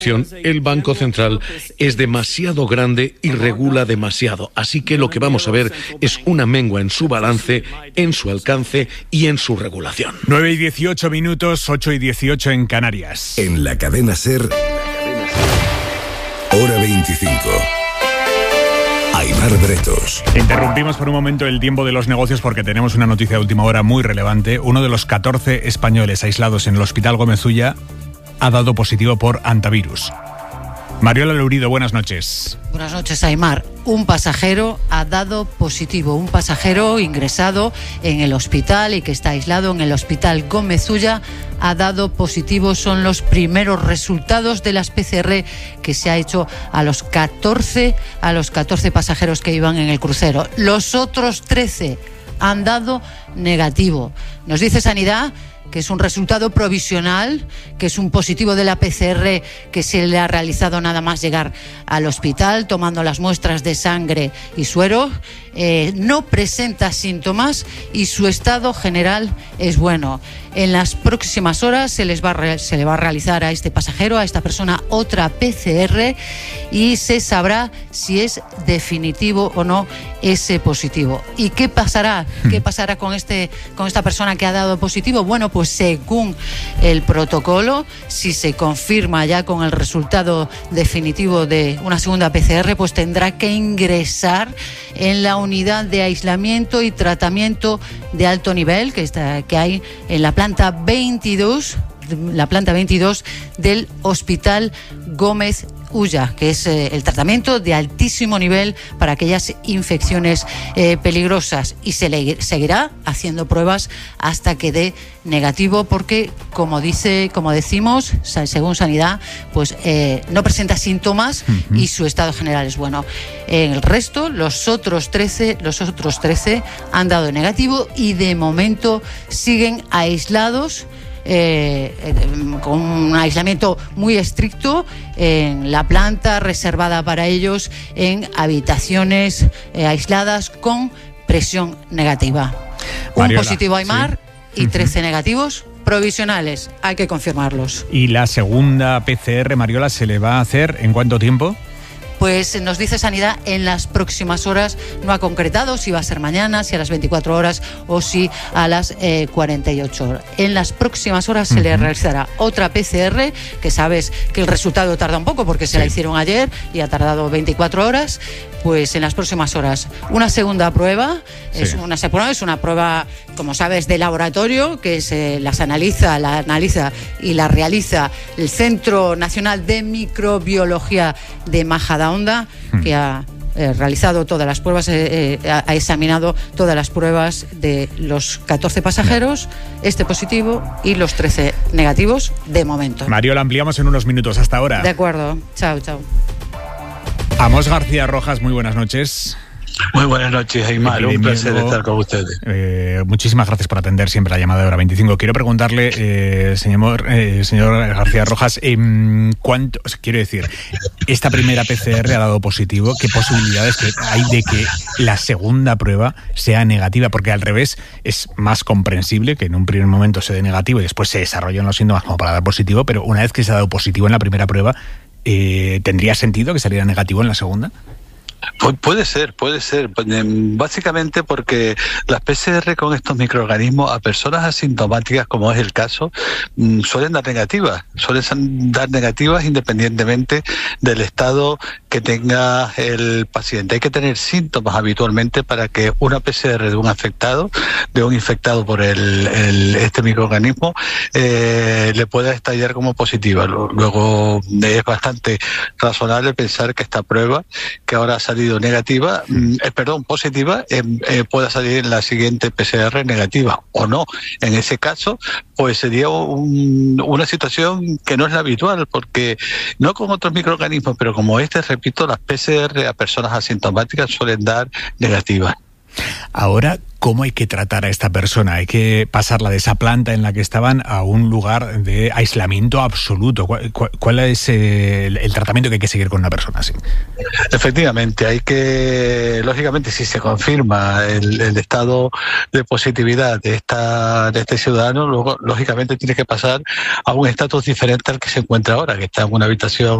El Banco Central es demasiado grande y regula demasiado, así que lo que vamos a ver es una mengua en su balance, en su alcance y en su regulación. 9:18, 8:18 en Canarias. En la cadena SER, hora 25. Aimar Bretos. Interrumpimos por un momento el tiempo de los negocios porque tenemos una noticia de última hora muy relevante. Uno de los 14 españoles aislados en el Hospital Gómez Ulla ha dado positivo por antivirus. Mariola Lourido, buenas noches. Buenas noches, Aimar. Un pasajero ha dado positivo, un pasajero ingresado en el hospital y que está aislado en el Hospital Gómez Ulla ha dado positivo. Son los primeros resultados de las PCR que se ha hecho a los 14 pasajeros que iban en el crucero. Los otros 13 han dado negativo. Nos dice Sanidad que es un resultado provisional, que es un positivo de la PCR que se le ha realizado nada más llegar al hospital, tomando las muestras de sangre y suero. No presenta síntomas y su estado general es bueno. En las próximas horas se le va a realizar a este pasajero, a esta persona, otra PCR y se sabrá si es definitivo o no ese positivo. ¿Y qué pasará? ¿Qué pasará con esta persona que ha dado positivo? Bueno, pues según el protocolo, si se confirma ya con el resultado definitivo de una segunda PCR, pues tendrá que ingresar en la unidad de aislamiento y tratamiento de alto nivel que hay en la planta 22 del Hospital Gómez Ulla, que es el tratamiento de altísimo nivel para aquellas infecciones peligrosas, y se le seguirá haciendo pruebas hasta que dé negativo, porque como decimos, según Sanidad, pues no presenta síntomas y su estado general es bueno. El resto, los otros 13 han dado negativo y de momento siguen aislados, con un aislamiento muy estricto en la planta reservada para ellos, en habitaciones aisladas con presión negativa. Mariola, un positivo Aimar, sí. Y 13 negativos provisionales, hay que confirmarlos. ¿Y la segunda PCR, Mariola, se le va a hacer en cuánto tiempo? Pues nos dice Sanidad en las próximas horas. No ha concretado si va a ser mañana, si a las 24 horas o si a las 48 horas. En las próximas horas se le realizará otra PCR, que sabes que el resultado tarda un poco porque se la hicieron ayer y ha tardado 24 horas. Pues en las próximas horas una segunda prueba, es una prueba, como sabes, de laboratorio, que se la analiza y la realiza el Centro Nacional de Microbiología de Majadahonda, que ha realizado todas las pruebas, ha examinado todas las pruebas de los 14 pasajeros, este positivo y los 13 negativos de momento. Mariola, ampliamos en unos minutos. Hasta ahora. De acuerdo. Chao. Amos García Rojas, muy buenas noches. Muy buenas noches, Aimar. Un placer estar con ustedes. Muchísimas gracias por atender siempre la llamada de hora 25. Quiero preguntarle, señor García Rojas, quiero decir, esta primera PCR ha dado positivo. ¿Qué posibilidades hay de que la segunda prueba sea negativa? Porque al revés es más comprensible que en un primer momento se dé negativo y después se desarrollen los síntomas como para dar positivo, pero una vez que se ha dado positivo en la primera prueba, ¿tendría sentido que saliera negativo en la segunda? Puede ser. Básicamente porque las PCR con estos microorganismos a personas asintomáticas, como es el caso, suelen dar negativas independientemente del estado que tenga el paciente. Hay que tener síntomas habitualmente para que una PCR de un infectado por este microorganismo le pueda estallar como positiva. Luego es bastante razonable pensar que esta prueba, que ahora ha salido positiva, pueda salir en la siguiente PCR negativa o no. En ese caso, pues sería una situación que no es la habitual, porque no con otros microorganismos, pero como repito, las PCR a personas asintomáticas suelen dar negativas. Ahora, ¿cómo hay que tratar a esta persona? Hay que pasarla de esa planta en la que estaban a un lugar de aislamiento absoluto. ¿Cuál es el tratamiento que hay que seguir con una persona así? Efectivamente, hay que, lógicamente, si se confirma el estado de positividad de este ciudadano, luego, lógicamente, tiene que pasar a un estatus diferente al que se encuentra ahora, que está en una habitación